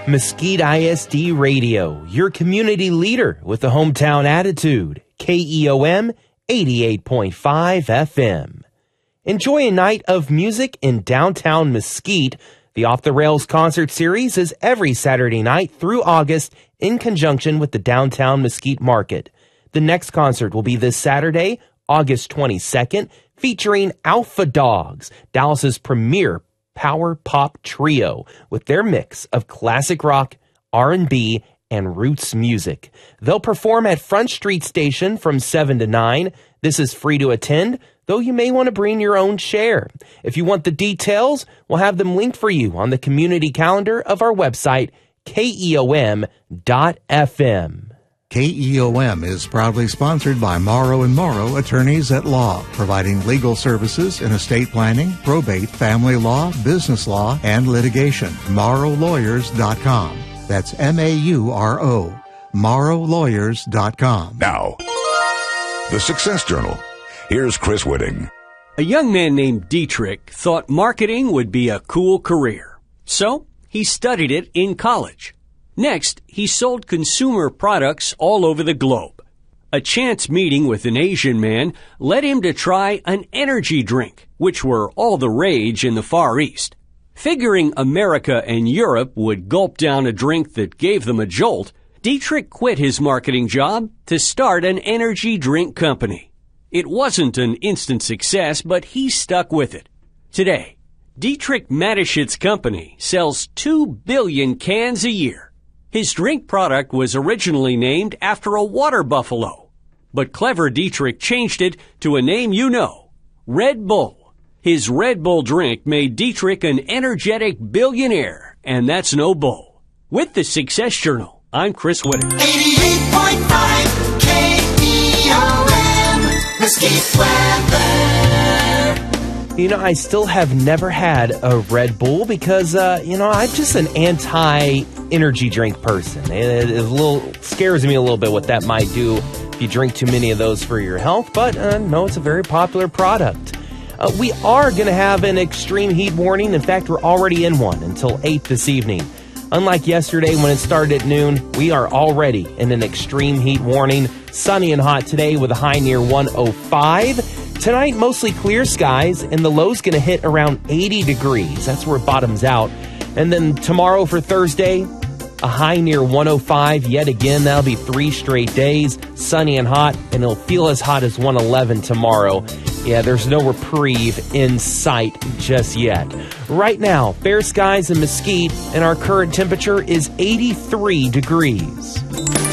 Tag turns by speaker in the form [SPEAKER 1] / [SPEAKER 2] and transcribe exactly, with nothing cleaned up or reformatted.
[SPEAKER 1] Mesquite I S D Radio, your community leader with the hometown attitude. K E O M eighty-eight point five F M. Enjoy a night of music in downtown Mesquite. The Off the Rails concert series is every Saturday night through August in conjunction with the downtown Mesquite Market. The next concert will be this Saturday, August twenty-second, featuring Alpha Dogs, Dallas's premier power pop trio, with their mix of classic rock, R and B, and roots music. They'll perform at Front Street Station from seven to nine. This is free to attend, though you may want to bring your own chair. If you want the details, we'll have them linked for you on the community calendar of our website, K E O M dot F M.
[SPEAKER 2] K E O M is proudly sponsored by Morrow and Morrow Attorneys at Law, providing legal services in estate planning, probate, family law, business law, and litigation. morrow lawyers dot com. That's M A U R O. morrow lawyers dot com.
[SPEAKER 3] Now, the Success Journal. Here's Chris Whitting.
[SPEAKER 4] A young man named Dietrich thought marketing would be a cool career. So, he studied it in college. Next, he sold consumer products all over the globe. A chance meeting with an Asian man led him to try an energy drink, which were all the rage in the Far East. Figuring America and Europe would gulp down a drink that gave them a jolt, Dietrich quit his marketing job to start an energy drink company. It wasn't an instant success, but he stuck with it. Today, Dietrich Mateschitz Company sells two billion cans a year. His drink product was originally named after a water buffalo, but clever Dietrich changed it to a name you know, Red Bull. His Red Bull drink made Dietrich an energetic billionaire, and that's no bull. With the Success Journal, I'm Chris Whitting.
[SPEAKER 5] eighty-eight point five K E O M, Mesquite Weather.
[SPEAKER 1] You know, I still have never had a Red Bull because, uh, you know, I'm just an anti-energy drink person. It, it a little scares me a little bit what that might do if you drink too many of those for your health. But, uh, no, it's a very popular product. Uh, we are going to have an extreme heat warning. In fact, we're already in one until eight this evening. Unlike yesterday when it started at noon, we are already in an extreme heat warning. Sunny and hot today with a high near one oh five. Tonight, mostly clear skies, and the low's going to hit around eighty degrees. That's where it bottoms out. And then tomorrow for Thursday, a high near one oh five. Yet again, that'll be three straight days, sunny and hot, and it'll feel as hot as one eleven tomorrow. Yeah, there's no reprieve in sight just yet. Right now, fair skies in Mesquite, and our current temperature is eighty-three degrees.